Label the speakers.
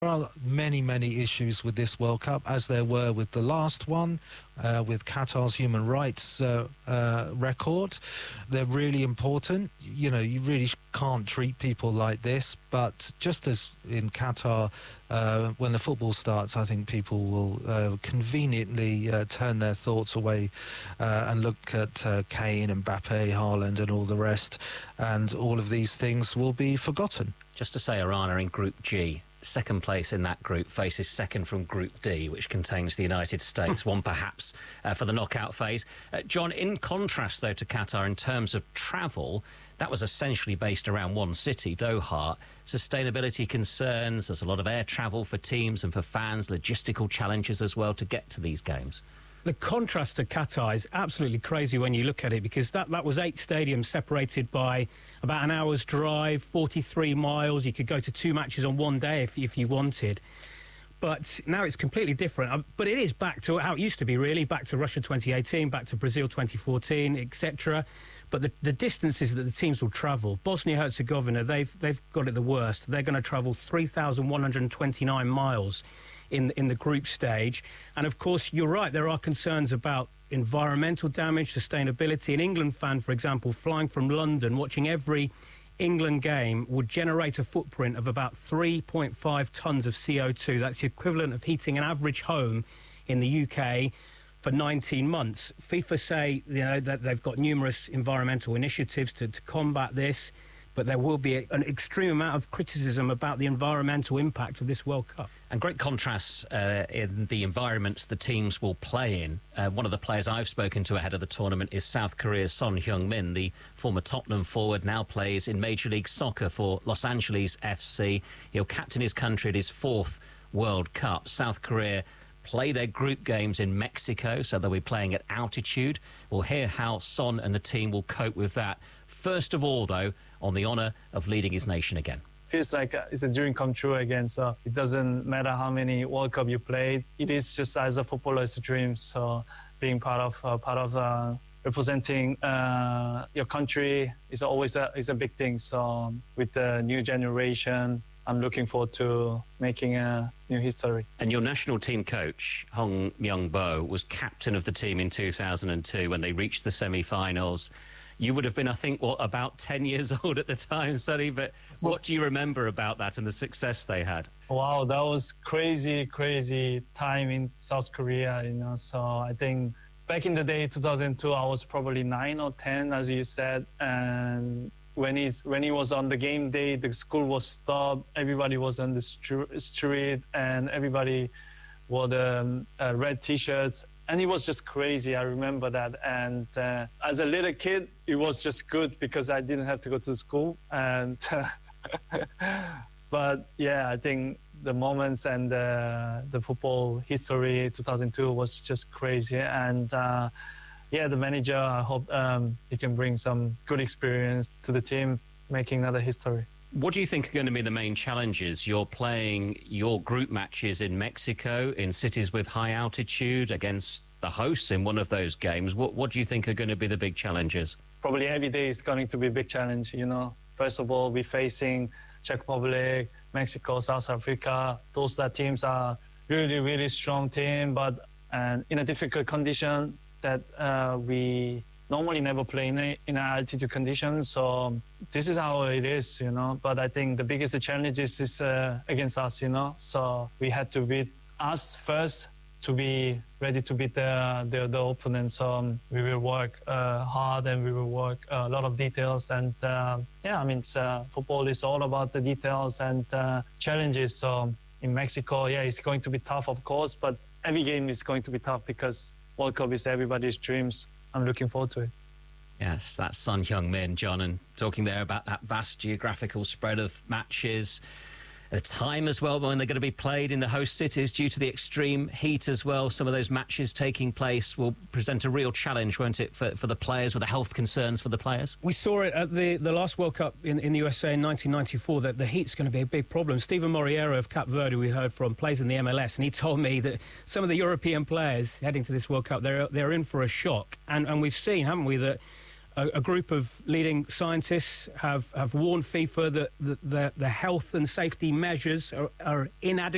Speaker 1: There are many issues with this World Cup, as there were with the last one, with Qatar's human rights record. They're really important. You know, you really can't treat people like this. But just as in Qatar, when the football starts, I think people will conveniently turn their thoughts away and look at Kane, Mbappe, Haaland and all the rest. And all of these things will be forgotten.
Speaker 2: Just to say, Iran are in Group G. Second place in that group faces second from Group D, which contains the United States, one perhaps for the knockout phase. John, in contrast, though, to Qatar in terms of travel, that was essentially based around one city, Doha. Sustainability concerns, there's a lot of air travel for teams and for fans, logistical challenges as well to get to these games.
Speaker 3: The contrast to Qatar is absolutely crazy when you look at it, because that was 8 stadiums separated by about an hour's drive, 43 miles. You could go to 2 matches on one day if you wanted. But now it's completely different. But it is back to how it used to be, really, back to Russia 2018, back to Brazil 2014, etc. But the distances that the teams will travel, Bosnia-Herzegovina, they've got it the worst. They're going to travel 3,129 miles in the group stage. And of course, you're right, there are concerns about environmental damage, sustainability. An England fan, for example, flying from London, watching every England game would generate a footprint of about 3.5 tonnes of CO2. That's the equivalent of heating an average home in the UK for 19 months. FIFA say, you know, that they've got numerous environmental initiatives to combat this, but there will be an extreme amount of criticism about the environmental impact of this World Cup.
Speaker 2: And great contrasts in the environments the teams will play in. One of the players I've spoken to ahead of the tournament is South Korea's Son Heung-min, the former Tottenham forward, now plays in Major League Soccer for Los Angeles FC. He'll captain his country at his 4th World Cup. South Korea play their group games in Mexico, so they'll be playing at altitude. We'll hear how Son and the team will cope with that. First of all, though, on the honour of leading his nation again.
Speaker 4: Feels like it's a dream come true again, so it doesn't matter how many World Cup you played. It is just, as a footballer, it's a dream. So being part of representing your country is always a big thing. So with the new generation, I'm looking forward to making a new history.
Speaker 2: And your national team coach, Hong Myung-bo, was captain of the team in 2002 when they reached the semi-finals. You would have been, I think, about 10 years old at the time, Sonny, but what do you remember about that and the success they had?
Speaker 4: Wow, that was crazy time in South Korea, you know. So I think back in the day, 2002, I was probably 9 or 10, as you said, and when he was on the game day, the school was stopped, everybody was on the street, and everybody wore the red T-shirts. And it was just crazy, I remember that. And as a little kid, it was just good because I didn't have to go to school. And but yeah, I think the moments and the football history 2002 was just crazy. And yeah, the manager, I hope he can bring some good experience to the team, making another history.
Speaker 2: What do you think are going to be the main challenges? You're playing your group matches in Mexico, in cities with high altitude, against the hosts in one of those games. What do you think are going to be the big challenges?
Speaker 4: Probably every day is going to be a big challenge, you know. First of all, we're facing Czech Republic, Mexico, South Africa. Those teams are really strong team, but in a difficult condition that we normally never play in altitude conditions, so this is how it is, you know. But I think the biggest challenge is against us, you know. So we had to beat us first to be ready to beat the opponent. So we will work hard and we will work a lot of details. And yeah, I mean, football is all about the details and challenges. So in Mexico, yeah, it's going to be tough, of course, but every game is going to be tough because World Cup is everybody's dreams. I'm looking forward to it.
Speaker 2: Yes, that's Son Heung-min, John, and talking there about that vast geographical spread of matches. The time as well when they're going to be played in the host cities due to the extreme heat as well. Some of those matches taking place will present a real challenge, won't it, for the players, with the health concerns for the players?
Speaker 3: We saw it at the last World Cup in the USA in 1994 that the heat's going to be a big problem. Stephen Moriero of Cape Verde, we heard from, plays in the MLS, and he told me that some of the European players heading to this World Cup, they're in for a shock. And we've seen, haven't we, that a group of leading scientists have warned FIFA that the health and safety measures are inadequate.